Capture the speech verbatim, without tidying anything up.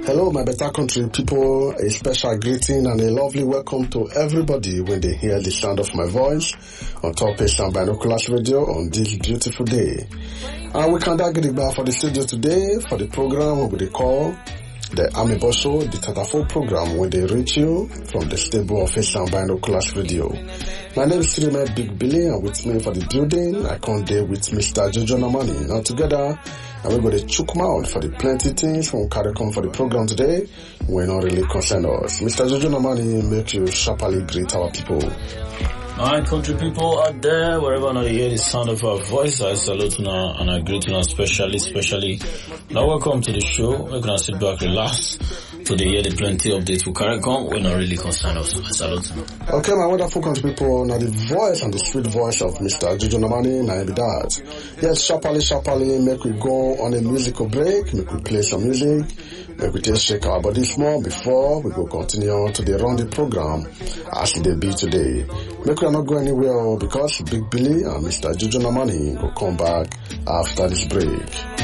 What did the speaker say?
Hello, my better country people. A special greeting and a lovely welcome to everybody when they hear the sound of my voice on Top Asian Binoculars Radio on this beautiful day. And we can get it back for the studio today for the program we call the Amibosho, the Tatafo program, when they reach you from the stable of Asian Binoculars Radio. My name is Trimed Big Billy, and with me for the building, I come there with Mister Jojo Namani. Now together, and we're going to chook mouth for the plenty things from CARICOM for the program today. We're not really concerned us. Mister Jojo Namani, make you sharply greet our people. My country people out there, wherever you hear the sound of our voice, I salute you and I greet you especially, especially. Now welcome to the show. We're going to sit back, relax. Today, hear the plenty updates for CARICOM. We're not really concerned us. I salute you. Okay, my wonderful country people, now the voice and the sweet voice of Mister Jojo Namani, now be that. Yes, sharply, sharply, make we go on a musical break, make we play some music, make we just shake our body small before we go continue to the run the program as they be today. Make we not go anywhere because Big Billy and Mister Jojo Namani will come back after this break.